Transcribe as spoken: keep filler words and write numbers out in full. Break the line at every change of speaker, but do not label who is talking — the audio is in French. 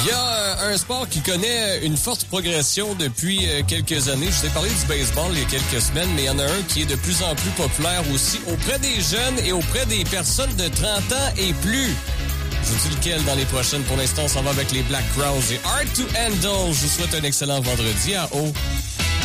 Il y a euh, un sport qui connaît une forte progression depuis euh, quelques années. Je vous ai parlé du baseball il y a quelques semaines, mais il y en a un qui est de plus en plus populaire aussi auprès des jeunes et auprès des personnes de trente ans et plus. Je vous dis lequel dans les prochaines. Pour l'instant, on s'en va avec les Black Crowes et Hard to Handle. Je vous souhaite un excellent vendredi à O.